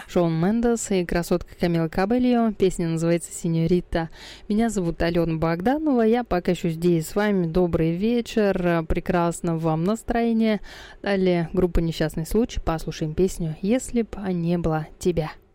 Шон Мендес и красотка Камила Кабельо. Песня называется «Синьорита». Меня зовут Алена Богданова. Я пока еще здесь с вами. Добрый вечер. Прекрасного вам настроения. Далее группа «Несчастный случай». Послушаем песню «Если б не было тебя».